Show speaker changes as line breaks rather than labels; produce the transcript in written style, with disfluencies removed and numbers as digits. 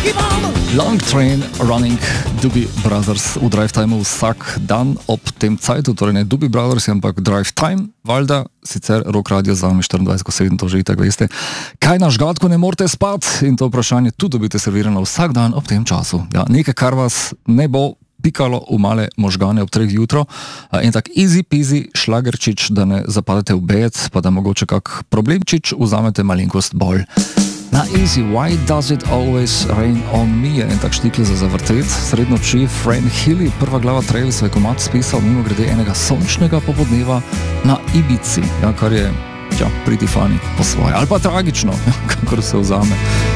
Long Train Running, Doobie Brothers v Drive Time vsak dan ob tem cajtu, torej ne Doobie Brothers, ampak Drive Time, valjda, sicer Rock Radio z vami 24/7, to že itak veste. Kaj na žgatku ne morete spati? In to vprašanje tudi dobite servirano vsak dan ob tem času. Ja, nekaj, kar vas ne bo pikalo v male možgane ob 3 jutro in tak easy peasy šlagerčič, da ne zapadete v bed, pa da mogoče kak problemčič vzamete malenkost bolj. Na easy, why does it always rain on me? En tak štikl za zavrtet. Sredno oči, Fran Hilly, prva glava Travis, je komad spisal mimo grede enega sončnega popodneva na Ibici, ja, kar je pretty funny po svoje. Ali pa tragično, kakor se vzame.